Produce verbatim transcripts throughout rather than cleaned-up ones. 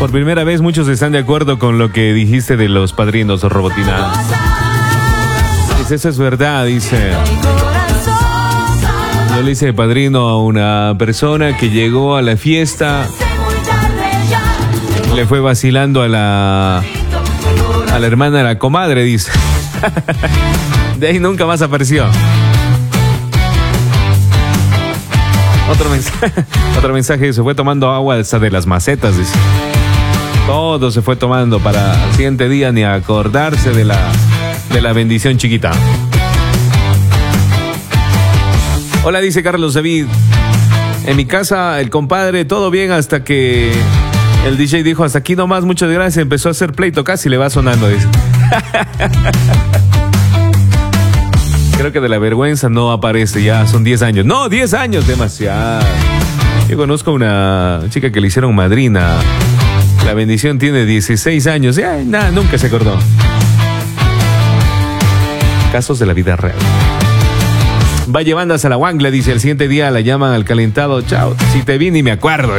Por primera vez muchos están de acuerdo con lo que dijiste de los padrinos, Robotina. Dice, eso es verdad, dice. Yo le hice padrino a una persona que llegó a la fiesta, le fue vacilando a la a la hermana de la comadre, dice. De ahí nunca más apareció. Otro mensaje, otro mensaje, se fue tomando agua hasta de las macetas, dice. Todo se fue tomando para el siguiente día ni acordarse de la, de la bendición chiquita. Hola, dice Carlos David. En mi casa, el compadre, todo bien hasta que el D J dijo, hasta aquí nomás, muchas gracias. Empezó a hacer pleito, casi le va sonando, dice. Creo que de la vergüenza no aparece, ya son diez años. No, diez años, demasiado. Yo conozco una chica que le hicieron madrina. La bendición tiene dieciséis años. Ya, nada, nunca se acordó. Casos de la vida real. Va llevando hasta la Wangla, dice. El siguiente día la llaman al calentado. Chao, si te vi ni me acuerdo.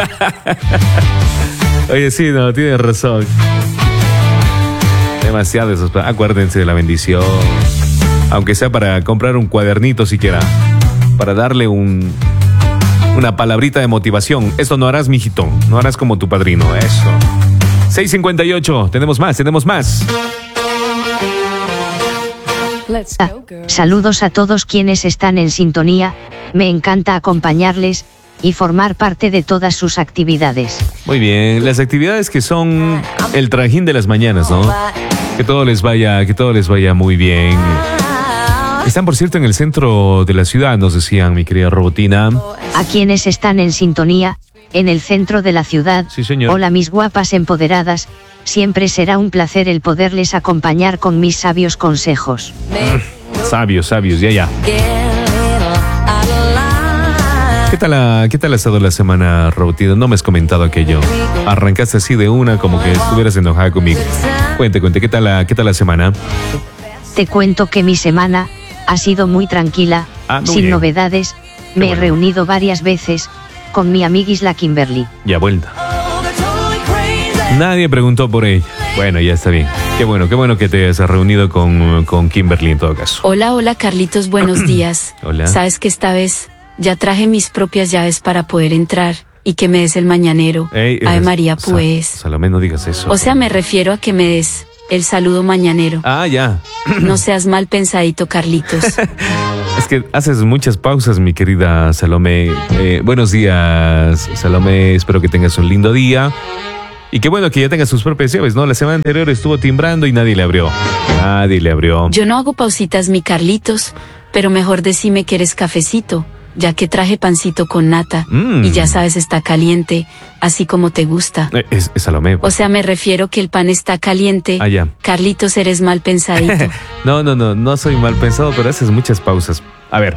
Oye, sí, no, tienes razón. Demasiado esos. Acuérdense de la bendición. Aunque sea para comprar un cuadernito siquiera. Para darle un... una palabrita de motivación. Esto no harás, mijito. No harás como tu padrino. Eso. seis cincuenta y ocho. Tenemos más, tenemos más. Ah, saludos a todos quienes están en sintonía. Me encanta acompañarles y formar parte de todas sus actividades. Muy bien. Las actividades que son el trajín de las mañanas, ¿no? Que todo les vaya, que todo les vaya muy bien. Están, por cierto, en el centro de la ciudad, nos decían, mi querida Robotina. A quienes están en sintonía, en el centro de la ciudad. Sí, señor. Hola, mis guapas empoderadas. Siempre será un placer el poderles acompañar con mis sabios consejos. Sabios, sabios, ya, ya. ¿Qué tal, la, ¿Qué tal ha estado la semana, Robotina? No me has comentado aquello. Arrancaste así de una, como que estuvieras enojada conmigo. Cuente, cuente, ¿qué tal la, qué tal la semana? Te cuento que mi semana ha sido muy tranquila, ah, muy sin bien. novedades. Qué me bueno. he reunido varias veces con mi amiguis la Kimberly. Ya vuelta. Nadie preguntó por ella. Bueno, ya está bien. Qué bueno, qué bueno que te has reunido con, con Kimberly en todo caso. Hola, hola Carlitos, buenos días. Hola. Sabes que esta vez ya traje mis propias llaves para poder entrar y que me des el mañanero. Ey, Ay, es- María, Sa- pues. Salomé, no digas eso. O sea, me refiero a que me des el saludo mañanero. Ah, ya. No seas mal pensadito, Carlitos. Es que haces muchas pausas, mi querida Salomé. Eh, buenos días, Salomé. Espero que tengas un lindo día. Y qué bueno que ya tengas sus propias llaves, ¿no? La semana anterior estuvo timbrando y nadie le abrió. Nadie le abrió. Yo no hago pausitas, mi Carlitos, pero mejor decime que eres cafecito, ya que traje pancito con nata. Mm. Y ya sabes, está caliente, así como te gusta. Eh, es, es Salomé. O sea, me refiero que el pan está caliente. Ah, ya. Carlitos, eres mal pensadito. No, no, no, no soy mal pensado, pero haces muchas pausas. A ver.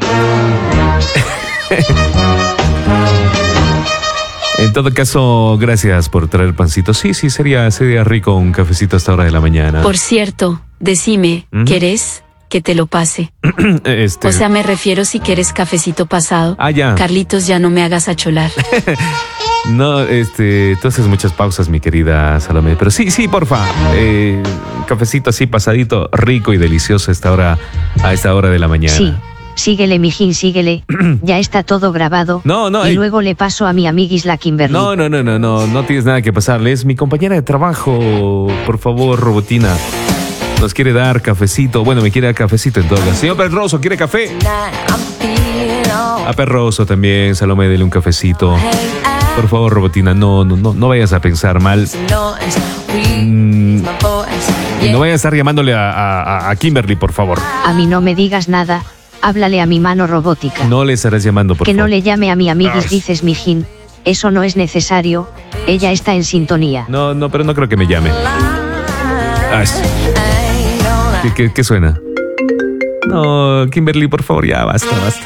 En todo caso, gracias por traer pancito. Sí, sí, sería, sería rico un cafecito a esta hora de la mañana. Por cierto, decime, ¿Mm? ¿querés que te lo pase? Este. O sea, me refiero si quieres cafecito pasado. Ah, ya. Carlitos, ya no me hagas acholar. No, este, tú haces muchas pausas, mi querida Salomé. Pero sí, sí, porfa. Eh, cafecito así pasadito, rico y delicioso a esta hora, a esta hora de la mañana. Sí, síguele, mijín, síguele. Ya está todo grabado. No, no, Y ey. luego le paso a mi amiguis la Kimberly. No, no, no, no, no, no tienes nada que pasarle. Es mi compañera de trabajo. Por favor, Robotina. Nos quiere dar cafecito. Bueno, me quiere dar cafecito en todo caso. Señor Perroso, ¿quiere café? A Perroso también, Salomé, dele un cafecito. Por favor, Robotina, no, no, no, no vayas a pensar mal. Mm, y no vayas a estar llamándole a, a, a Kimberly, por favor. A mí no me digas nada. Háblale a mi mano robótica. No le estarás llamando, por que favor. no le llame a mi amiguis, Ay. dices, mijín. Eso no es necesario. Ella está en sintonía. No, no, pero no creo que me llame. Ay. ¿Qué, qué, qué suena? No, Kimberly, por favor, ya, basta, basta.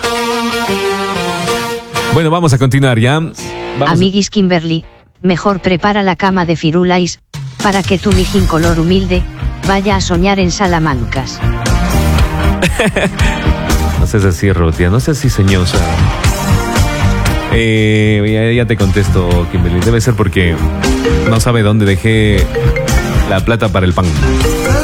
Bueno, vamos a continuar, ¿ya? Vamos a- Amiguis Kimberly, mejor prepara la cama de Firulais, para que tu mijín color humilde, vaya a soñar en Salamancas. No seas así, Rotia, no seas así, señosa. Eh, ya, ya te contesto, Kimberly. Debe ser porque no sabe dónde dejé la plata para el pan.